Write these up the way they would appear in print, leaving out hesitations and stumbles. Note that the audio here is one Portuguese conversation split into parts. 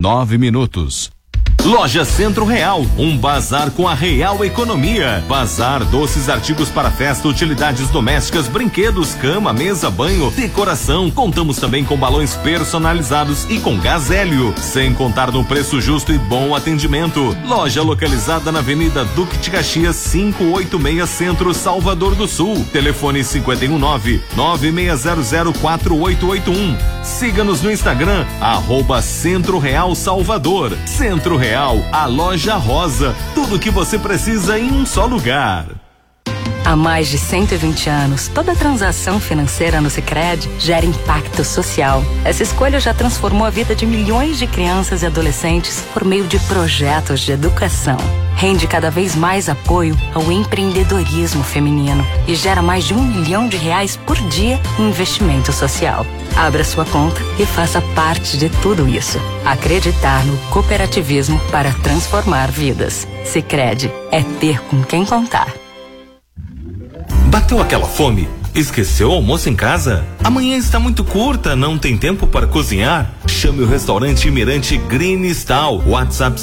9 minutos. Loja Centro Real, um bazar com a real economia. Bazar, doces, artigos para festa, utilidades domésticas, brinquedos, cama, mesa, banho, decoração. Contamos também com balões personalizados e com gás hélio, sem contar no preço justo e bom atendimento. Loja localizada na Avenida Duque de Caxias, 586 Centro, Salvador do Sul. Telefone 519-9600-4881. Siga-nos no Instagram, @Centro Real Salvador. Centro Real, a loja rosa, tudo o que você precisa em um só lugar. Há mais de 120 anos, toda transação financeira no Sicredi gera impacto social. Essa escolha já transformou a vida de milhões de crianças e adolescentes por meio de projetos de educação. Rende cada vez mais apoio ao empreendedorismo feminino e gera mais de R$1 milhão por dia em investimento social. Abra sua conta e faça parte de tudo isso. Acreditar no cooperativismo para transformar vidas. Sicredi é ter com quem contar. Bateu aquela fome? Esqueceu o almoço em casa? Amanhã está muito curta, não tem tempo para cozinhar? Chame o restaurante Mirante Green Style. WhatsApp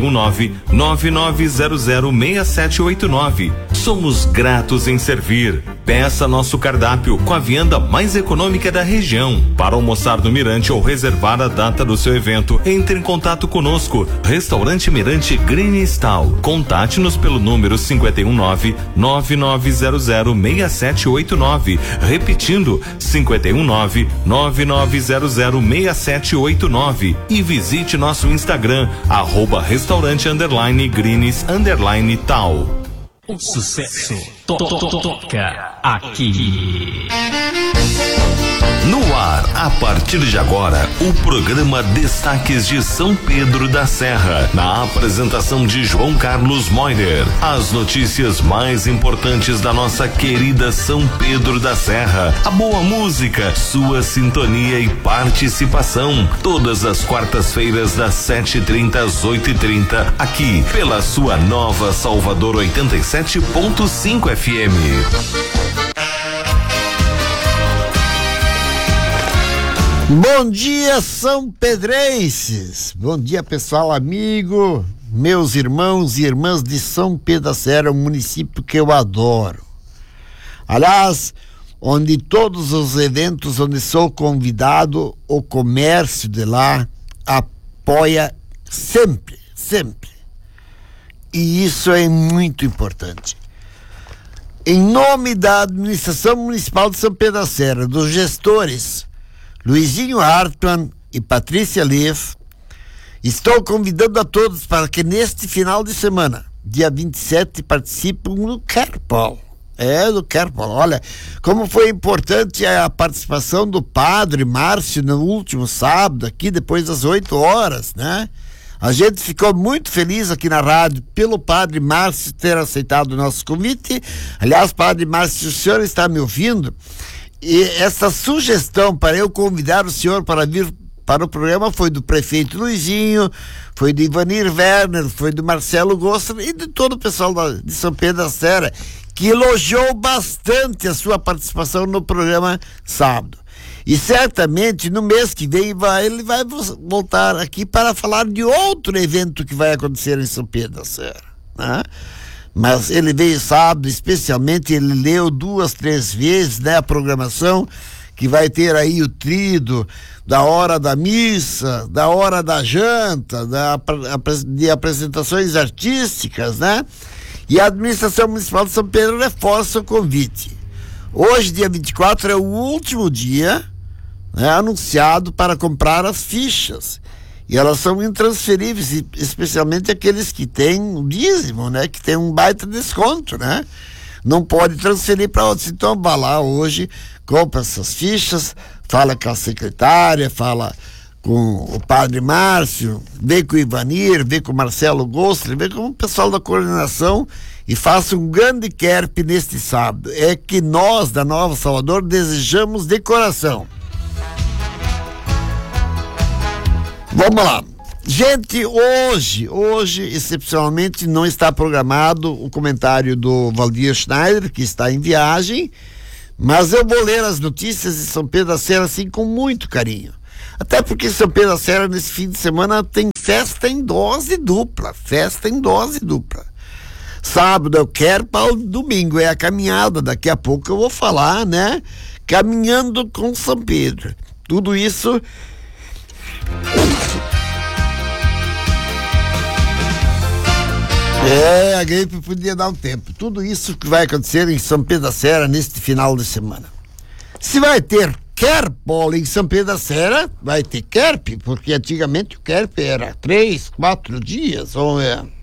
519-9900-6789. Somos gratos em servir. Peça nosso cardápio com a vianda mais econômica da região. Para almoçar no Mirante ou reservar a data do seu evento, entre em contato conosco. Restaurante Mirante Green Style. Contate-nos pelo número 519-9900-6789. Repetindo, 519-9900-6789. E visite nosso Instagram, @restaurante_greens_tal. O sucesso toca aqui. No ar, a partir de agora, o programa Destaques de São Pedro da Serra, na apresentação de João Carlos Moiner. As notícias mais importantes da nossa querida São Pedro da Serra, a boa música, sua sintonia e participação, todas as quartas-feiras das 7h30 às 8h30, aqui pela sua nova Salvador 87.5 FM. Bom dia, São Pedrenses. Bom dia, pessoal amigo, meus irmãos e irmãs de São Pedro da Serra, um município que eu adoro. Aliás, onde todos os eventos onde sou convidado, o comércio de lá apoia sempre, sempre. E isso é muito importante. Em nome da Administração Municipal de São Pedro da Serra, dos gestores Luizinho Hartmann e Patrícia Leff, estou convidando a todos para que neste final de semana, dia 27, participem do Kerpol. Do Kerpol. Olha, como foi importante a participação do padre Márcio no último sábado, aqui depois das 8 horas, né? A gente ficou muito feliz aqui na rádio pelo padre Márcio ter aceitado o nosso convite. Aliás, padre Márcio, se o senhor está me ouvindo, e essa sugestão para eu convidar o senhor para vir para o programa foi do prefeito Luizinho, foi do Ivanir Werner, foi do Marcelo Gosta e de todo o pessoal de São Pedro da Serra, que elogiou bastante a sua participação no programa sábado. E certamente no mês que vem ele vai voltar aqui para falar de outro evento que vai acontecer em São Pedro da Serra, né? Mas ele veio sábado, especialmente, ele leu 2, 3 vezes, né, a programação, que vai ter aí o tríduo da hora da missa, da hora da janta, de apresentações artísticas, né? E a Administração Municipal de São Pedro reforça o convite. Hoje, dia 24, é o último dia, né, anunciado para comprar as fichas. E elas são intransferíveis, especialmente aqueles que têm o dízimo, né? Que tem um baita desconto, né? Não pode transferir para outros. Então, vá lá hoje, compra essas fichas, fala com a secretária, fala com o padre Márcio, vem com o Ivanir, vem com o Marcelo Gosta, vem com o pessoal da coordenação e faça um grande kerp neste sábado. É que nós, da Nova Salvador, desejamos de coração. Vamos lá. Gente, hoje, excepcionalmente, não está programado o comentário do Valdir Schneider, que está em viagem, mas eu vou ler as notícias de São Pedro da Serra assim com muito carinho. Até porque São Pedro da Serra, nesse fim de semana, tem festa em dose dupla. Sábado é o Kerpal, domingo é a caminhada. Daqui a pouco eu vou falar, né? Caminhando com São Pedro. Tudo isso... a gripe podia dar um tempo. Tudo isso que vai acontecer em São Pedro da Serra neste final de semana. Se vai ter Kerpol em São Pedro da Serra, vai ter Kerp, porque antigamente o Kerp era 3, 4 dias, ou